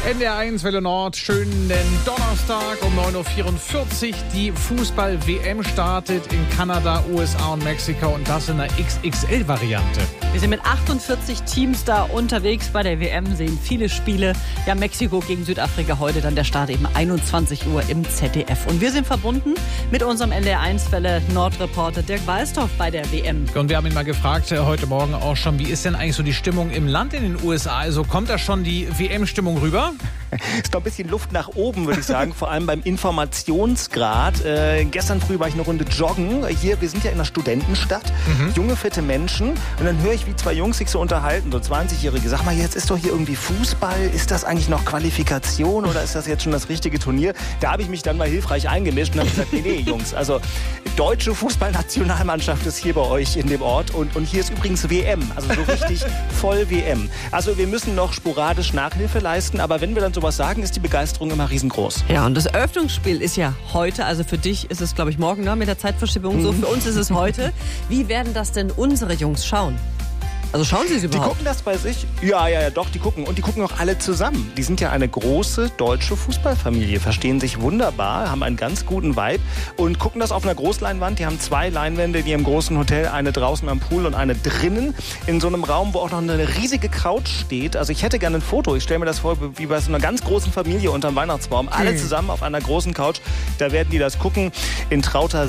NDR1 Welle Nord, schönen Donnerstag um 9.44 Uhr. Die Fußball-WM startet in Kanada, USA und Mexiko und das in der XXL-Variante. Wir sind mit 48 Teams da unterwegs bei der WM, sehen viele Spiele. Ja, Mexiko gegen Südafrika heute, dann der Start eben 21 Uhr im ZDF. Und wir sind verbunden mit unserem NDR1 Welle Nord-Reporter Dirk Walstorf bei der WM. Und wir haben ihn mal gefragt, heute Morgen auch schon, wie ist denn eigentlich so die Stimmung im Land in den USA? Also kommt da schon die WM-Stimmung rüber? Ist noch ein bisschen Luft nach oben, würde ich sagen, vor allem beim Informationsgrad. Gestern früh war ich eine Runde joggen. Hier, wir sind ja in einer Studentenstadt, junge, fitte Menschen. Und dann höre ich, wie zwei Jungs sich so unterhalten, so 20-Jährige. Sag mal, jetzt ist doch hier irgendwie Fußball. Ist das eigentlich noch Qualifikation oder ist das jetzt schon das richtige Turnier? Da habe ich mich dann mal hilfreich eingemischt und habe gesagt, nee, Jungs, also deutsche Fußballnationalmannschaft ist hier bei euch in dem Ort. Und hier ist übrigens WM, also so richtig voll WM. Also wir müssen noch sporadisch Nachhilfe leisten, aber wenn wir dann sowas sagen, ist die Begeisterung immer riesengroß. Ja, und das Eröffnungsspiel ist ja heute, also für dich ist es, glaube ich, morgen, ne, mit der Zeitverschiebung so, für uns ist es heute. Wie werden das denn unsere Jungs schauen? Also schauen Sie es überhaupt? Die gucken das bei sich? Ja, doch, die gucken. Und die gucken auch alle zusammen. Die sind ja eine große deutsche Fußballfamilie, verstehen sich wunderbar, haben einen ganz guten Vibe und gucken das auf einer Großleinwand. Die haben 2 Leinwände, die im großen Hotel, eine draußen am Pool und eine drinnen. In so einem Raum, wo auch noch eine riesige Couch steht. Also ich hätte gerne ein Foto. Ich stelle mir das vor, wie bei so einer ganz großen Familie unterm Weihnachtsbaum. Alle zusammen auf einer großen Couch. Da werden die das gucken in trauter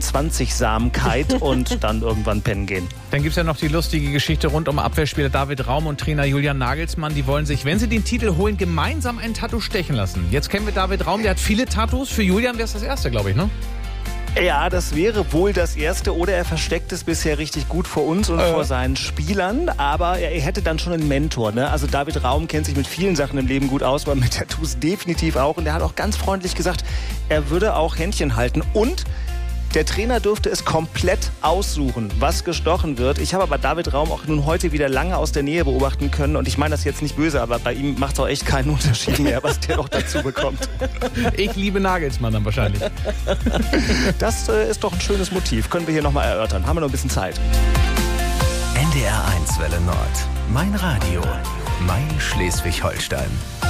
26-Samkeit und dann irgendwann pennen gehen. Dann gibt es ja noch die lustige Geschichte rund um Abwehrspieler David Raum und Trainer Julian Nagelsmann. Die wollen sich, wenn sie den Titel holen, gemeinsam ein Tattoo stechen lassen. Jetzt kennen wir David Raum, der hat viele Tattoos. Für Julian wäre es das erste, glaube ich, ne? Ja, das wäre wohl das erste. Oder er versteckt es bisher richtig gut vor uns und vor seinen Spielern. Aber er hätte dann schon einen Mentor, ne? Also David Raum kennt sich mit vielen Sachen im Leben gut aus, aber mit Tattoos definitiv auch. Und er hat auch ganz freundlich gesagt, er würde auch Händchen halten. Und der Trainer dürfte es komplett aussuchen, was gestochen wird. Ich habe aber David Raum auch nun heute wieder lange aus der Nähe beobachten können. Und ich meine das jetzt nicht böse, aber bei ihm macht es auch echt keinen Unterschied mehr, was der noch dazu bekommt. Ich liebe Nagelsmann dann wahrscheinlich. Das ist doch ein schönes Motiv. Können wir hier nochmal erörtern. Haben wir noch ein bisschen Zeit. NDR1 Welle Nord. Mein Radio. Mein Schleswig-Holstein.